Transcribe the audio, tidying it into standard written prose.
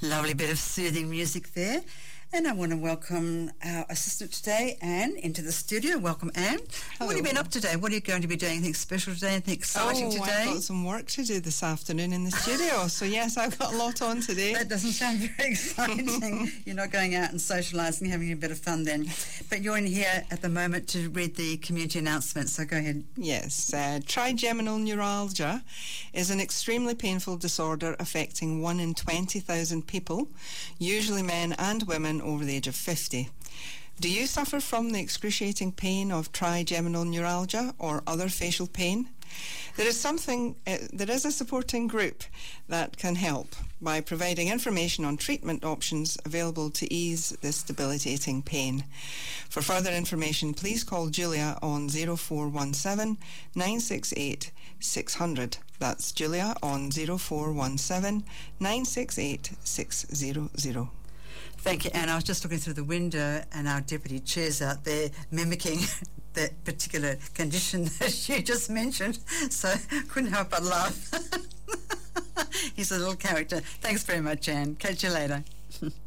Lovely bit of soothing music there. And I want to welcome our assistant today, Anne, into the studio. Welcome, Anne. Hello. What have you been up today? What are you going to be doing? Anything special today? Anything exciting today? I've got some work to do this afternoon in the studio. So, yes, I've got a lot on today. That doesn't sound very exciting. You're not going out and socialising, having a bit of fun then. But you're in here at the moment to read the community announcements, so go ahead. Yes. Trigeminal neuralgia is an extremely painful disorder affecting 1 in 20,000 people, usually men and women over the age of 50. Do you suffer from the excruciating pain of trigeminal neuralgia or other facial pain? There is a supporting group that can help by providing information on treatment options available to ease this debilitating pain. For further information, please call Julia on 0417 968 600. That's Julia on 0417 968 600. Thank you, Anne. I was just looking through the window and our deputy chair's out there mimicking that particular condition that you just mentioned, so couldn't help but laugh. He's a little character. Thanks very much, Anne. Catch you later.